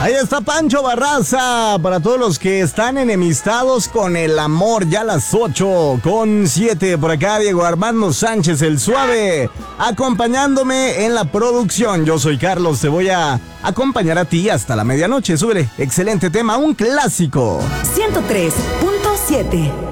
Ahí está Pancho Barraza, para todos los que están enemistados con el amor, ya a las 8:07. Por acá Diego Armando Sánchez, el suave, acompañándome en la producción. Yo soy Carlos, te voy a acompañar a ti hasta la medianoche. Súbele, excelente tema, un clásico. 103.7